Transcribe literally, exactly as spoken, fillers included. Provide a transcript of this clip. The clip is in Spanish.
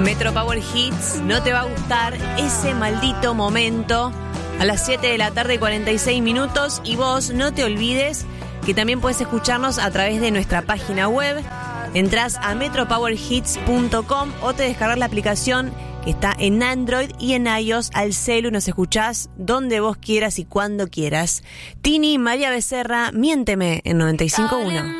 Metro Power Hits, no te va a gustar ese maldito momento. A las siete de la tarde, cuarenta y seis minutos. Y vos no te olvides que también puedes escucharnos a través de nuestra página web. Entrás a metro power hits punto com o te descargas la aplicación que está en Android y en iOS al celu. Nos escuchás donde vos quieras y cuando quieras. Tini, María Becerra, Miénteme en noventa y cinco punto uno.